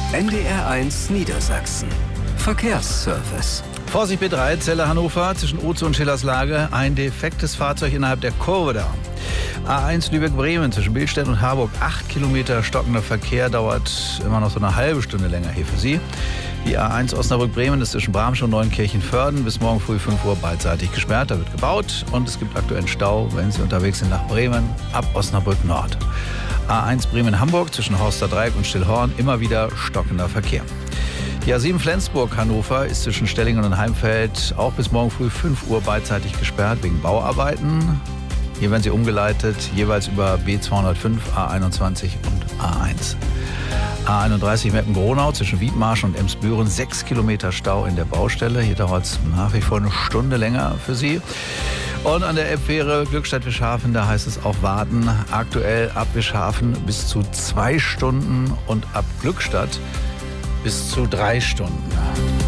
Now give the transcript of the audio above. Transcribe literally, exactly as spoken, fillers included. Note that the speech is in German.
N D R eins Niedersachsen. Verkehrsservice. Vorsicht B drei, Celle Hannover, zwischen Oze und Schillerslage. Ein defektes Fahrzeug innerhalb der Kurve da. A eins Lübeck-Bremen, zwischen Billstedt und Harburg. Acht Kilometer stockender Verkehr, dauert immer noch so eine halbe Stunde länger hier für Sie. Die A eins Osnabrück-Bremen ist zwischen Bramsch und Neunkirchen-Vörden bis morgen früh fünf Uhr beidseitig gesperrt. Da wird gebaut und es gibt aktuell Stau, wenn Sie unterwegs sind nach Bremen, ab Osnabrück Nord. A eins Bremen-Hamburg, zwischen Horster Dreieck und Stillhorn, immer wieder stockender Verkehr. Die A sieben Flensburg-Hannover ist zwischen Stellingen und Heimfeld auch bis morgen früh fünf Uhr beidseitig gesperrt wegen Bauarbeiten. Hier werden sie umgeleitet, jeweils über B zweihundertfünf, A einundzwanzig und A eins. A einunddreißig Meppen-Gronau zwischen Wiedmarsch und Emsbüren, sechs Kilometer Stau in der Baustelle. Hier dauert es nach wie vor eine Stunde länger für Sie. Und an der Elbfähre Glückstadt-Wischhafen, da heißt es auch warten. Aktuell ab Wischhafen bis zu zwei Stunden und ab Glückstadt bis zu drei Stunden.